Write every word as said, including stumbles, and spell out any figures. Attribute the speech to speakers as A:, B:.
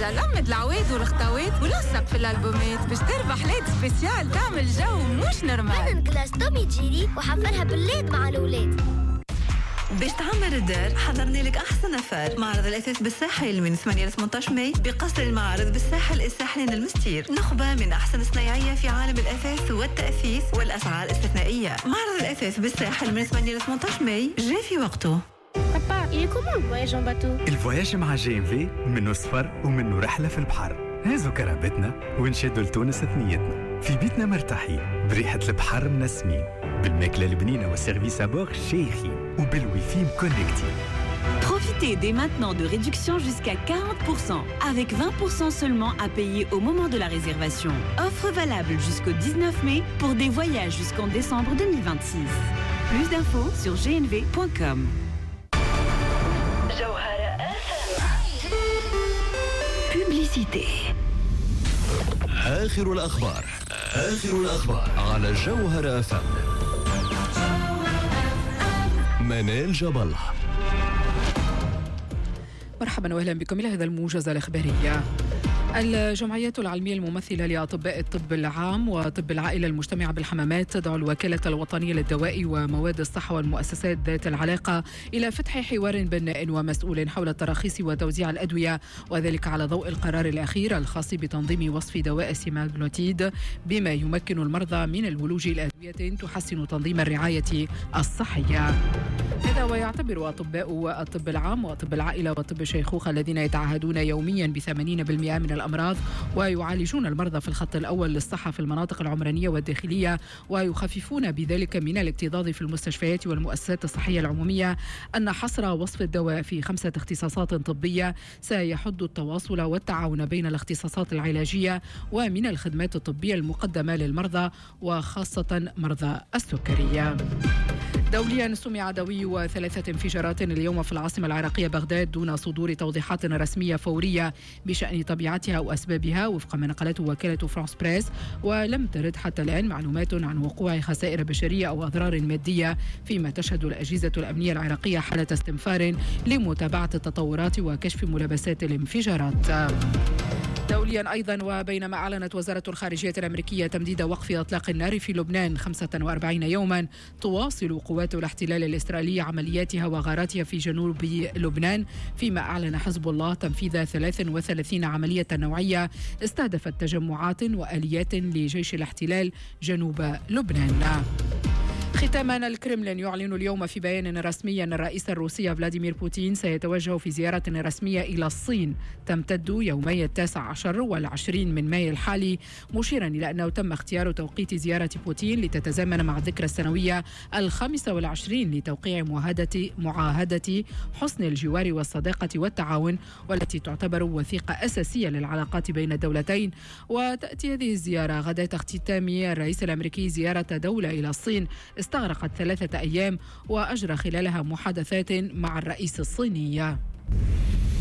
A: إجا لمد العواد والخطوات ولصق في الألبومات باش تربح ليد سبيسيال تعمل جو مش نورمال.
B: من كلاس تومي جيري وحفرها بالليد مع الأولاد.
C: باش تعمر الدار حضرنا لك أحسن أفار. معرض الأثاث بالساحل من ثمانية إلى ثمانية عشر ماي بقصر المعارض بالساحل الساحلين المستير. نخبة من أحسن الصنايعية في عالم الأثاث والتأثيث والأسعار استثنائية. معرض الأثاث بالساحل من ثمانية إلى ثمانية عشر ماي جاء في وقته.
B: Papa, il est comment le voyage en bateau?
D: الفواياج مع جي ام في منه سفر ومنه رحلة في البحر. هازو كرامتنا ونشدوا لتونس ثنيتنا. في بيتنا مرتاحين بريحة البحر منسمين بالماكلة البنينة والسيرفيس أبور شيخين وبالويفي مكونكتين.
E: Profitez dès maintenant de réductions jusqu'à quarante pour cent avec vingt pour cent seulement à payer au moment de la réservation. Offre valable jusqu'au dix-neuf mai pour des voyages jusqu'en décembre deux mille vingt-six. Plus d'infos sur g n v point com.
C: Publicité.
F: آخر الأخبار آخر الأخبار على جوهرة أف أم. منال جبل.
G: مرحبا واهلا بكم الى هذا الموجز الاخباري. الجمعيات العلمية الممثلة لأطباء الطب العام وطب العائلة المجتمعة بالحمامات تدعو الوكالة الوطنية للدواء ومواد الصحة والمؤسسات ذات العلاقة إلى فتح حوار بناء ومسؤول حول التراخيص وتوزيع الأدوية، وذلك على ضوء القرار الأخير الخاص بتنظيم وصف دواء سيماغلوتيد بما يمكن المرضى من الولوج إلى أدوية تحسن تنظيم الرعاية الصحية. هذا ويعتبر أطباء الطب العام وطب العائلة وطب الشيخوخة الذين يتعهدون يوميا بثمانين بالمئة من الأمراض ويعالجون المرضى في الخط الأول للصحة في المناطق العمرانية والداخلية ويخففون بذلك من الاكتظاظ في المستشفيات والمؤسسات الصحية العمومية أن حصر وصف الدواء في خمسة اختصاصات طبية سيحد التواصل والتعاون بين الاختصاصات العلاجية ومن الخدمات الطبية المقدمة للمرضى وخاصة مرضى السكرية. دوليا سمع دوي ثلاثة انفجارات اليوم في العاصمة العراقية بغداد دون صدور توضيحات رسمية فورية بشأن طبيعتها أو أسبابها وفق ما نقلته وكالة فرانس بريس، ولم ترد حتى الآن معلومات عن وقوع خسائر بشرية أو أضرار مادية، فيما تشهد الأجهزة الأمنية العراقية حالة استنفار لمتابعة التطورات وكشف ملابسات الانفجارات. دوليا أيضا وبينما أعلنت وزارة الخارجية الأمريكية تمديد وقف إطلاق النار في لبنان خمسة وأربعين يوما، تواصل قوات الاحتلال الإسرائيلي عملياتها وغاراتها في جنوب لبنان، فيما أعلن حزب الله تنفيذ ثلاث وثلاثين عملية نوعية استهدفت تجمعات وآليات لجيش الاحتلال جنوب لبنان. ختاما، الكرملين يعلن اليوم في بيان رسمي أن الرئيس الروسي فلاديمير بوتين سيتوجه في زيارة رسمية إلى الصين تمتد يومي التاسع عشر والعشرين من مايو الحالي، مشيرا إلى أنه تم اختيار توقيت زيارة بوتين لتتزامن مع الذكرى السنوية الخامسة والعشرين لتوقيع معاهدة معاهدة حسن الجوار والصداقة والتعاون، والتي تعتبر وثيقة أساسية للعلاقات بين الدولتين. وتأتي هذه الزيارة غداة اختتام الرئيس الأمريكي زيارة دولة إلى الصين استغرقت ثلاثة أيام وأجرى خلالها محادثات مع الرئيس الصيني.